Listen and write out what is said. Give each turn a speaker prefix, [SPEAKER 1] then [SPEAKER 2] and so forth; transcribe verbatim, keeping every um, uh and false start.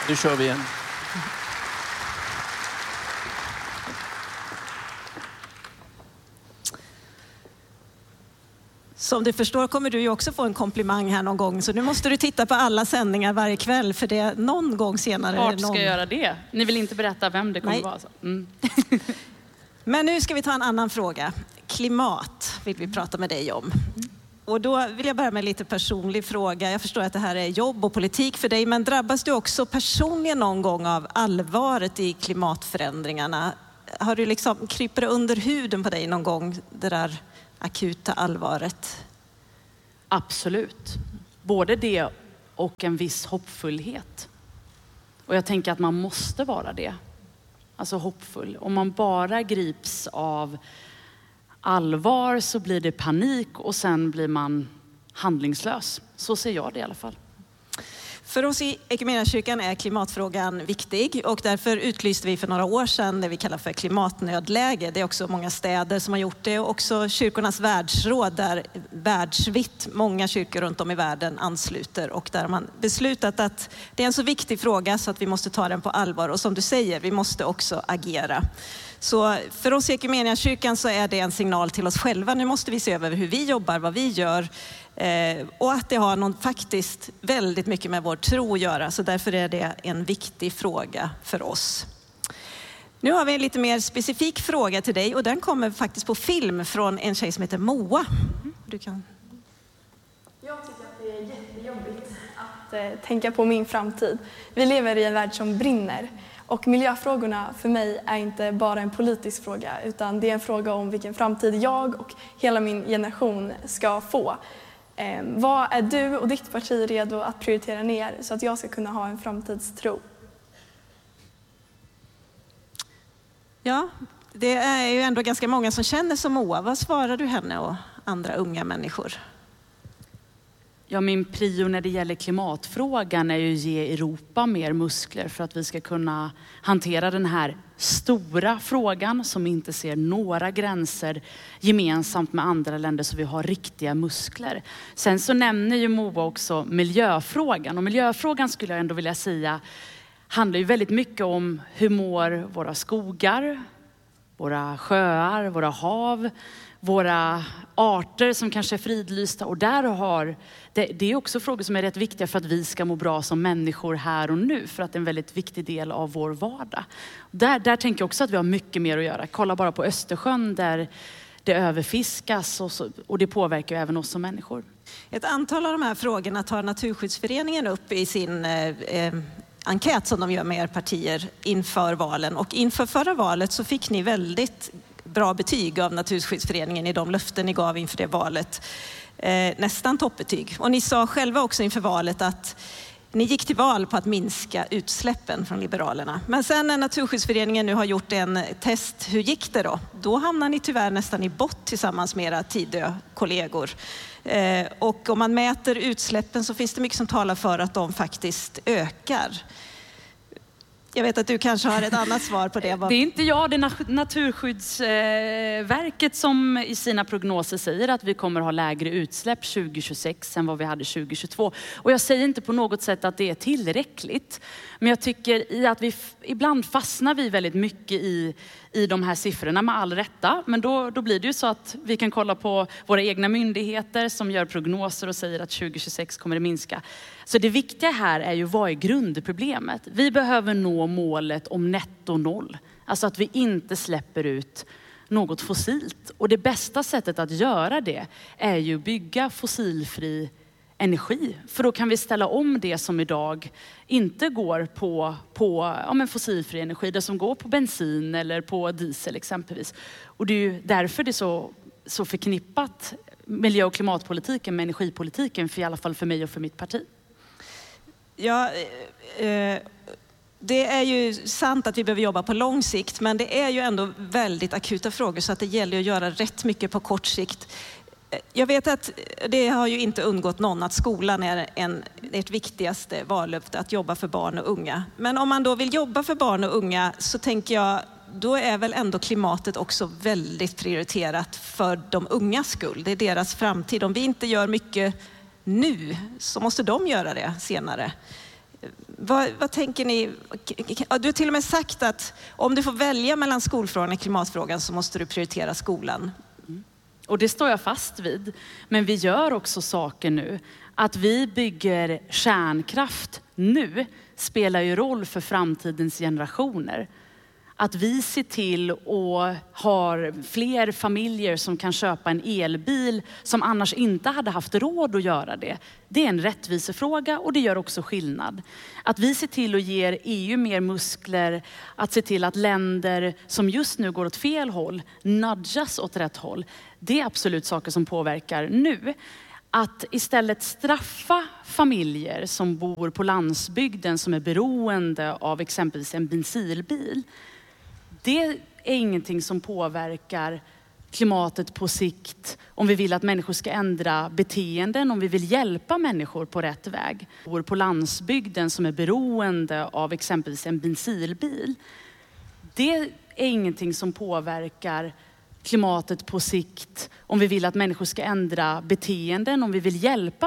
[SPEAKER 1] Nu kör vi igen.
[SPEAKER 2] Som du förstår kommer du ju också få en komplimang här någon gång. Så nu måste du titta på alla sändningar varje kväll. För det är någon gång senare.
[SPEAKER 3] Vart ska
[SPEAKER 2] någon...
[SPEAKER 3] jag göra det? Ni vill inte berätta vem det kommer
[SPEAKER 2] Nej.
[SPEAKER 3] vara. Så. Mm.
[SPEAKER 2] Men nu ska vi ta en annan fråga. Klimat vill vi prata med dig om. Och då vill jag börja med en lite personlig fråga. Jag förstår att det här är jobb och politik för dig. Men drabbas du också personligen någon gång av allvaret i klimatförändringarna? Har du liksom, kryper det under huden på dig någon gång, det där akuta allvaret?
[SPEAKER 3] Absolut. Både det och en viss hoppfullhet. Och jag tänker att man måste vara det. Alltså hoppfull. Om man bara grips av allvar så blir det panik och sen blir man handlingslös. Så ser jag det i alla fall.
[SPEAKER 2] För oss i Equmeniakyrkan är klimatfrågan viktig och därför utlyste vi för några år sedan det vi kallar för klimatnödläge. Det är också många städer som har gjort det och också kyrkornas världsråd där världsvitt många kyrkor runt om i världen ansluter och där man beslutat att det är en så viktig fråga så att vi måste ta den på allvar och som du säger, vi måste också agera. Så för oss i Equmeniakyrkan så är det en signal till oss själva. Nu måste vi se över hur vi jobbar, vad vi gör eh, och att det har någon, faktiskt väldigt mycket med vår tro att göra. Så därför är det en viktig fråga för oss. Nu har vi en lite mer specifik fråga till dig och den kommer faktiskt på film från en tjej som heter Moa. Du kan...
[SPEAKER 4] Jag tycker att det är jättejobbigt att eh, tänka på min framtid. Vi lever i en värld som brinner. Och miljöfrågorna för mig är inte bara en politisk fråga utan det är en fråga om vilken framtid jag och hela min generation ska få. Eh, vad är du och ditt parti redo att prioritera ner så att jag ska kunna ha en framtidstro?
[SPEAKER 2] Ja, det är ju ändå ganska många som känner som Moa. Vad svarar du henne och andra unga människor?
[SPEAKER 3] Ja, min prio när det gäller klimatfrågan är ju att ge Europa mer muskler för att vi ska kunna hantera den här stora frågan som inte ser några gränser gemensamt med andra länder så vi har riktiga muskler. Sen så nämner ju Moa också miljöfrågan och miljöfrågan skulle jag ändå vilja säga handlar ju väldigt mycket om hur mår våra skogar, våra sjöar, våra hav, våra arter som kanske är fridlysta och där har, det, det är också frågor som är rätt viktiga för att vi ska må bra som människor här och nu för att det är en väldigt viktig del av vår vardag. Där, där tänker jag också att vi har mycket mer att göra. Kolla bara på Östersjön där det överfiskas och, så, och det påverkar ju även oss som människor.
[SPEAKER 2] Ett antal av de här frågorna tar Naturskyddsföreningen upp i sin eh, eh, enkät som de gör med er partier inför valen och inför förra valet så fick ni väldigt bra betyg av Naturskyddsföreningen i de löften ni gav inför det valet. Eh, nästan toppbetyg. Och ni sa själva också inför valet att ni gick till val på att minska utsläppen från Liberalerna. Men sen när Naturskyddsföreningen nu har gjort en test, hur gick det då? Då hamnar ni tyvärr nästan i bott tillsammans med era Tidö-kollegor. Eh, och om man mäter utsläppen så finns det mycket som talar för att de faktiskt ökar. Jag vet att du kanske har ett annat svar på det.
[SPEAKER 3] Det är inte jag, det är Naturskyddsverket som i sina prognoser säger att vi kommer ha lägre utsläpp tjugo tjugosex än vad vi hade tjugo tjugotvå. Och jag säger inte på något sätt att det är tillräckligt. Men jag tycker i att vi ibland fastnar vi väldigt mycket i, i de här siffrorna med all rätta. Men då, då blir det ju så att vi kan kolla på våra egna myndigheter som gör prognoser och säger att tjugo tjugosex kommer det minska. Så det viktiga här är ju vad är grundproblemet. Vi behöver nå målet om netto noll. Alltså att vi inte släpper ut något fossilt. Och det bästa sättet att göra det är ju att bygga fossilfri energi. För då kan vi ställa om det som idag inte går på, på ja, men fossilfri energi. Det som går på bensin eller på diesel exempelvis. Och det är ju därför det är så, så förknippat miljö- och klimatpolitiken med energipolitiken. För i alla fall för mig och för mitt parti.
[SPEAKER 2] Ja, eh, det är ju sant att vi behöver jobba på lång sikt, men det är ju ändå väldigt akuta frågor så att det gäller att göra rätt mycket på kort sikt. Jag vet att det har ju inte undgått någon att skolan är en, ert viktigaste vallöfte att jobba för barn och unga. Men om man då vill jobba för barn och unga så tänker jag, då är väl ändå klimatet också väldigt prioriterat för de ungas skull. Det är deras framtid. Om vi inte gör mycket nu så måste de göra det senare. Vad, vad tänker ni? Du har till och med sagt att om du får välja mellan skolfrågan och klimatfrågan så måste du prioritera skolan.
[SPEAKER 3] Mm. Och det står jag fast vid. Men vi gör också saker nu. Att vi bygger kärnkraft nu spelar ju roll för framtidens generationer. Att vi ser till och har fler familjer som kan köpa en elbil som annars inte hade haft råd att göra det. Det är en rättvisefråga och det gör också skillnad. Att vi ser till och ger E U mer muskler, att se till att länder som just nu går åt fel håll nudgas åt rätt håll. Det är absolut saker som påverkar nu. Att istället straffa familjer som bor på landsbygden som är beroende av exempelvis en bensinbil. Det är ingenting som påverkar klimatet på sikt om vi vill att människor ska ändra beteenden, om vi vill hjälpa människor på rätt väg. Bor på landsbygden som är beroende av exempelvis en bensinbil. Det är ingenting som påverkar klimatet på sikt om vi vill att människor ska ändra beteenden, om vi vill hjälpa